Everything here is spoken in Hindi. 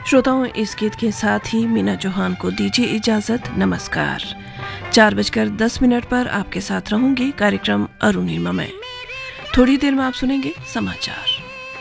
श्रोताओं, इस गीत के साथ ही मीना चौहान को दीजिए इजाजत। नमस्कार। 4:10 पर आपके साथ रहूंगी कार्यक्रम अरुणिमा में। थोड़ी देर में आप सुनेंगे समाचार।